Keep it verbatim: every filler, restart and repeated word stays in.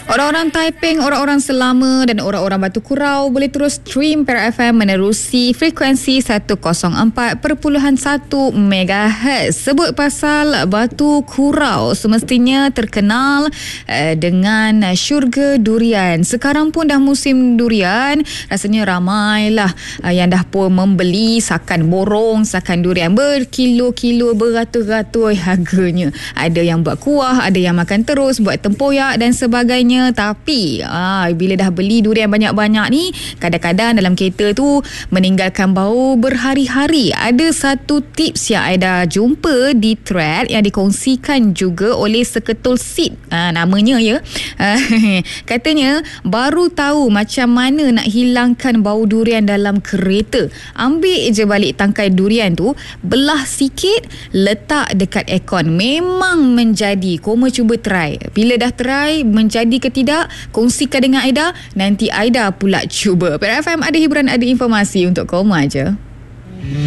Orang-orang Taiping, orang-orang Selama dan orang-orang Batu Kurau boleh terus stream Perak F M menerusi frekuensi seratus empat perpuluhan satu megahertz. Sebut pasal Batu Kurau, semestinya terkenal uh, dengan syurga durian. Sekarang pun dah musim durian, rasanya ramailah uh, yang dah pun membeli sakan borong, sakan durian berkilo-kilo, beratus-ratus harganya. Ada yang buat kuah, ada yang makan terus, buat tempoyak dan sebagainya. Tapi ah, bila dah beli durian banyak-banyak ni, kadang-kadang dalam kereta tu meninggalkan bau berhari-hari. Ada satu tips yang Aida jumpa di thread yang dikongsikan juga oleh Seketul Sid, ah, namanya ya. Ah, katanya baru tahu macam mana nak hilangkan bau durian dalam kereta. Ambil je balik tangkai durian tu, belah sikit, letak dekat aircon. Memang menjadi. Koma cuba try. Bila dah try menjadi ke tidak, kongsikan dengan Aida. Nanti Aida pula cuba. Perak F M ada hiburan, ada informasi untuk koma je.